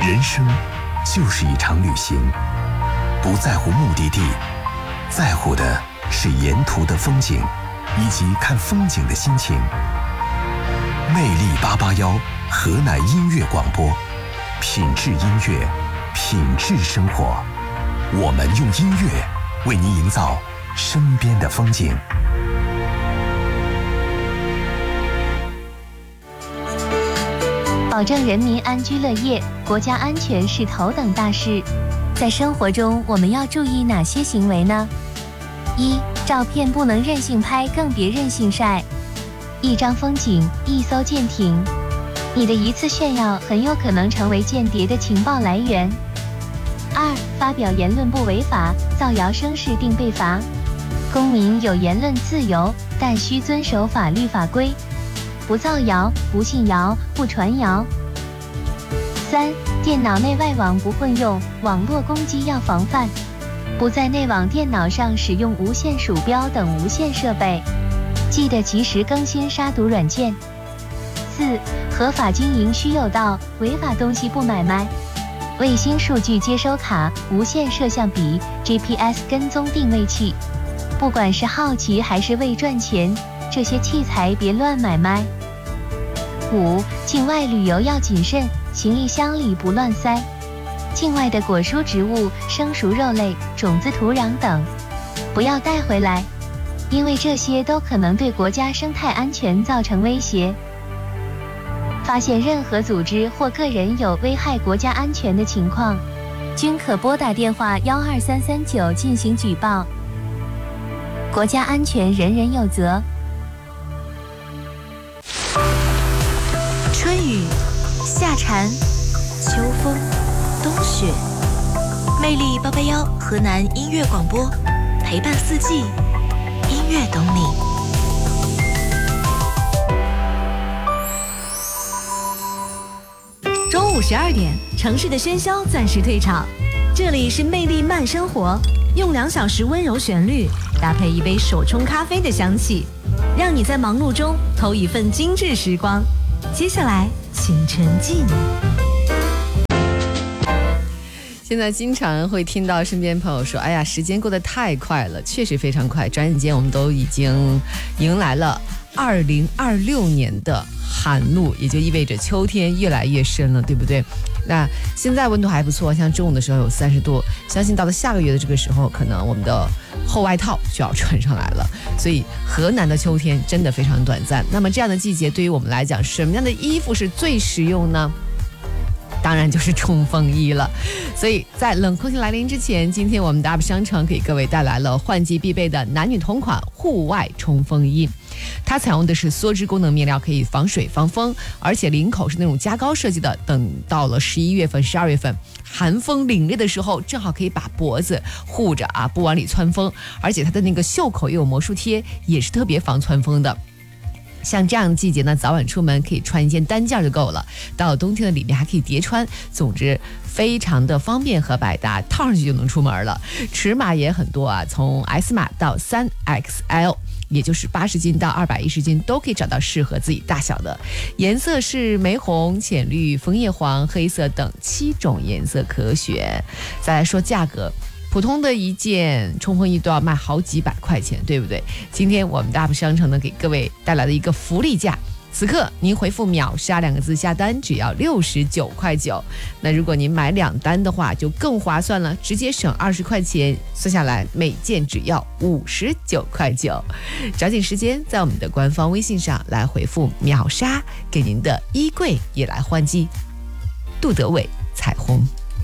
人生就是一场旅行，不在乎目的地，在乎的是沿途的风景以及看风景的心情。魅力881河南音乐广播，品质音乐，品质生活。我们用音乐为您营造身边的风景。 保证人民安居乐业，国家安全是头等大事。在生活中，我们要注意哪些行为呢？一、照片不能任性拍，更别任性晒。一张风景，一艘舰艇，你的一次炫耀很有可能成为间谍的情报来源。二、发表言论不违法，造谣生事定被罚。公民有言论自由，但需遵守法律法规。不造谣，不信谣，不传谣。三、电脑内外网不混用，网络攻击要防范，不在内网电脑上使用无线鼠标等无线设备，记得及时更新杀毒软件。四、合法经营需有道，违法东西不买卖。卫星数据接收卡、无线摄像笔、GPS 跟踪定位器，不管是好奇还是为赚钱，这些器材别乱买卖。五、境外旅游要谨慎，行李箱里不乱塞。境外的果蔬植物、生熟肉类、种子土壤等，不要带回来，因为这些都可能对国家生态安全造成威胁。发现任何组织或个人有危害国家安全的情况，均可拨打电话12339进行举报。国家安全人人有责。 春雨、夏蝉、秋风、冬雪，魅力881河南音乐广播，陪伴四季，音乐懂你。 中午12点，城市的喧嚣暂时退场，这里是魅力慢生活，用2小时温柔旋律，搭配一杯手冲咖啡的香气，让你在忙碌中偷一份精致时光。接下来，请沉浸。 现在经常会听到身边朋友说：“哎呀，时间过得太快了，确实非常快。转眼间，我们都已经迎来了2026年的寒露，也就意味着秋天越来越深了，对不对？那现在温度还不错，像中午的时候有30度，相信到了下个月的这个时候，可能我们的厚外套就要穿上来了。所以河南的秋天真的非常短暂。那么这样的季节对于我们来讲，什么样的衣服是最实用呢？当然就是冲锋衣了。所以在冷空气来临之前，今天我们的 UP 商城给各位带来了换季必备的男女同款户外冲锋衣。它采用的是梭织功能面料，可以防水防风，而且领口是那种加高设计的。等到了11月份、12月份寒风凛冽的时候，正好可以把脖子护着啊，不往里窜风。而且它的那个袖口也有魔术贴，也是特别防窜风的。像这样的季节呢，早晚出门可以穿一件单件就够了，到了冬天的里面还可以叠穿，总之非常的方便和百搭，套上去就能出门了。尺码也很多啊，从 S 码到 3XL， 也就是80斤到210斤都可以找到适合自己大小的。颜色是玫红、浅绿、枫叶黄、黑色等7种颜色可选。再来说价格，普通的一件冲锋衣都要卖好几百块钱，对不对？今天我们的 UP 商城呢，给各位带来的一个福利价，此刻您回复秒杀2个字下单，只要69块9。那如果您买2单的话，就更划算了，直接省20块钱，算下来每件只要59块9。抓紧时间，在我们的官方微信上来回复秒杀，给您的衣柜也来换季。杜德伟，彩虹。